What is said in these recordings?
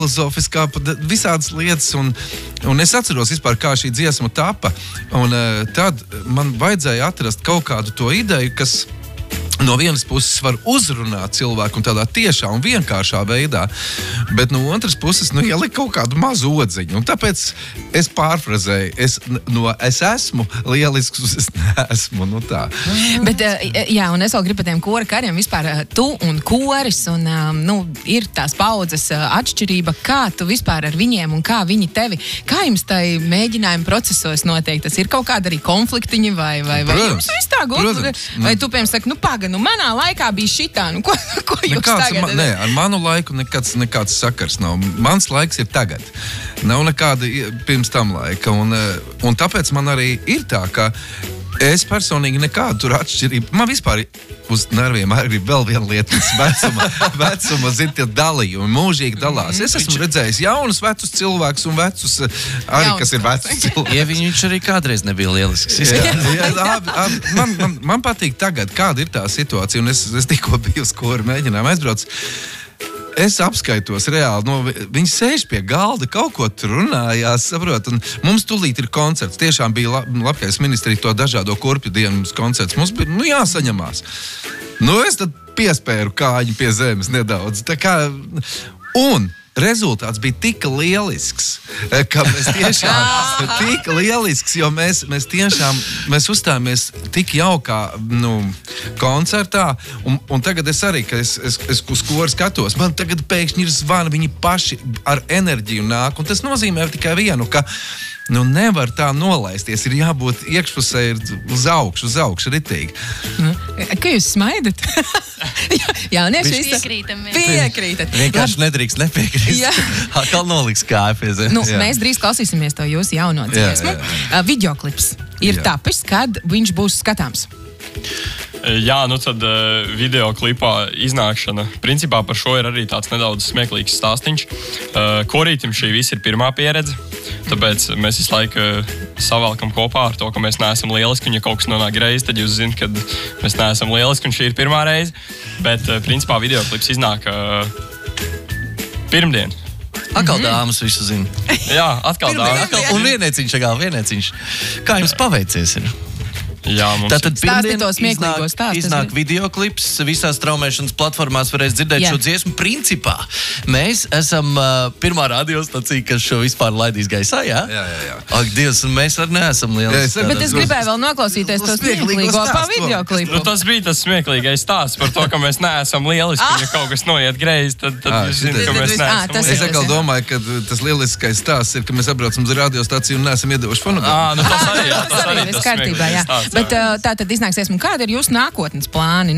filozofiskā, visādas lietas, un es atceros vispār, kā šī dziesma tapa, un tad man vajadzēja atrast kaut kādu to ideju, kas no vienas puses var uzrunāt cilvēku un tādā tiešā un vienkāršā veidā, bet no otras puses, ielikt kaut kādu mazu odziņu. Un tāpēc es pārfrazēju, es esmu lielisks, es neesmu, tā. Bet, jā, un es vēl gribu par tiem kora kariem vispār, tu un koris, un, ir tās paudzes atšķirība, kā tu vispār ar viņiem un kā viņi tevi, kā jums tai mēģinājuma procesos notiek? Tas ir kaut kāda arī konfliktiņi vai jums viss tā gudri? Vai tu, piemēram, saki, paga, manā laikā bija šitā, ko jūs tagad? Nē, ar manu laiku nekāds sakars nav. Mans laiks ir tagad. Nav nekāda pirms tam laika. Un tāpēc man arī ir tā, ka es personīgi nekādu tur atšķirību. Man vispār uz nerviem arī vēl viena lieta, vecuma tie dalījumi, mūžīgi dalās. Es esmu redzējis jaunus, vecus cilvēkus un vecus arī, kas ir vecus cilvēkus. Viņš arī kādreiz nebija lielisks. Man patīk tagad, kāda ir tā situācija, un es tikko biju uz koru mēģinājumu aizbrauc. Es apskaitos reāli, viņi sēž pie galda, kaut ko tur runājās, saprot, un mums tūlīt ir koncerts. Tiešām bija Labklājības ministrija to dažādo kurpju dienas koncerts. Mums bija, jāsaņemās. Es tad piespēru kāju pie zemes nedaudz. Tā kā, un rezultāts bija tik lielisks, ka mēs tiešām tik lielisks, jo mēs tiešām uzstājāmies tik jaukā koncertā, un tagad es arī, ka es uz koru skatos, man tagad pēkšņi ir zvani, viņi paši ar enerģiju nāk, un tas nozīmē tikai vienu, ka nevar tā nolaisties, ir jābūt iekšpusē uz augšu, ritīgi. Ka jūs smaidat? Jaunieši Piekrītam. Vienkārši nedrīkst nepiekrīst. Atkal noliks kāju pie zemes. Mēs drīz klausīsimies to jūsu jauno dziesmu. Videoklips ir tapis, kad viņš būs skatāms. Jā, tad videoklipā iznākšana. Principā par šo ir arī tāds nedaudz smieklīgs stāstiņš. Korītim šī viss ir pirmā pieredze, tāpēc mēs visu laiku savalkam kopā ar to, ka mēs neesam lieliski, un ja kaut kas nonāk reizi, tad jūs zināt, ka mēs neesam lieliski, un šī ir pirmā reize. Bet, principā, videoklips iznāk pirmdien. Atkal dāmas visu zina. Jā, atkal dāmas. Un vieneciņš. Kā jums paveicies ir? Jā, tātad pirmdien iznāk videoklips, visās straumēšanas platformās varēs dzirdēt šo dziesmu. Principā mēs esam pirmā radiostacija, kas šo vispār laidīs gaisā, jā? Jā. Ak, Dievs, un mēs arī neesam lieliski. Bet es gribēju vēl noklausīties to smieklīgo pa videoklipu. Tas bija tas smieklīgais stāsts par to, ka mēs neesam lieliski, ja kaut kas noiet greizi, tad jūs zināt, ka mēs neesam lieliski. Es atkal domāju, ka tas lieliskais stāsts ir, ka mēs atbraucam uz radiostaciju un neesam iedevuši fonogrammu. Tas arī viss kārtībā, jā. Bet tā tad iznāksies, un kāda ir jūsu nākotnes plāni?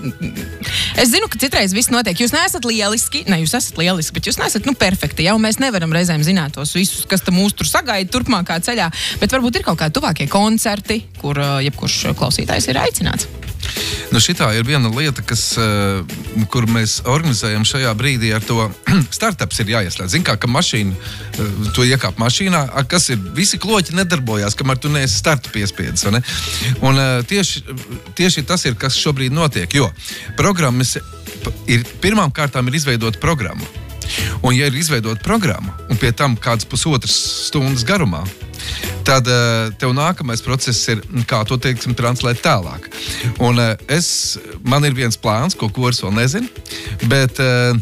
Es zinu, ka citreiz viss notiek. Jūs neesat lieliski, jūs esat lieliski, bet jūs neesat perfekti. Jau mēs nevaram reizēm zināt tos visus, kas mūs tur sagaida turpmākā ceļā. Bet varbūt ir kaut kādi tuvākie koncerti, kur jebkurš klausītājs ir aicināts. Šitā ir viena lieta, kur mēs organizējam šajā brīdī ar to startups ir jāieslēdz. Zin kā, ka mašīna, tu iekāp mašīnā, kas ir, visi kloķi nedarbojās, kamēr tu neesi startu piespiedis, vai ne? Un tieši tas ir, kas šobrīd notiek, jo programmas pirmām kārtām ir izveidot programmu. Un ja ir izveidot programmu, un pie tam kādas pusotras stundas garumā, tad tev nākamais process ir, kā to teiksim, translēt tālāk. Un man ir viens plāns, ko koris vēl nezinu, bet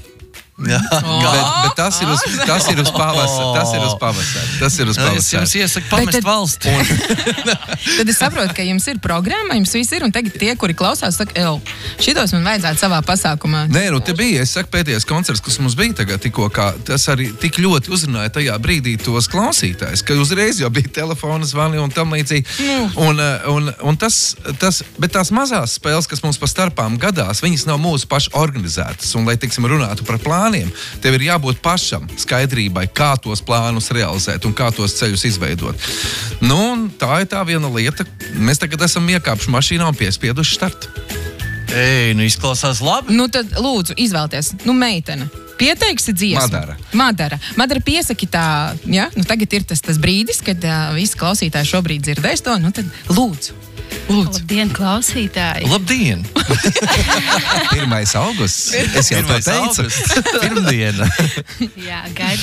tas ir uz pavasari. Es jums iesaku pamest valsti. Tad es saprotu, ka jums ir programma, jums viss ir, un tagad tie, kuri klausās, saka, šitos man vajadzētu savā pasākumā. Nē, te bija, es saku, pēdējais koncerts, kas mums bija tagad tikko, kā tas arī tik ļoti uzrunāja tajā brīdī tos klausītājs, ka uzreiz jau bija telefona zvani un tam līdzīgi. Un bet tās mazās spēles, kas mums pa starpām gadās, viņas nav mūsu paši organizētas, un lai, tiksim, runātu par plāniem, tev ir jābūt pašam skaidrībai, kā tos plānus realizēt un kā tos ceļus izveidot. Tā ir tā viena lieta. Mēs tagad esam iekāpuši mašīnā un piespieduši startu. Izklausās labi. Tad lūdzu, izvēlties. Meitene. Pieteiksi dziesmu. Madara, piesaki tā, ja? Tagad ir tas brīdis, kad visi klausītāji šobrīd dzirdēs to, tad lūdzu. Lūdzu. Labdien, klausītāji! Labdien! 1. augusts. Es jau to teicu. Pirmdiena. Jā, gaidu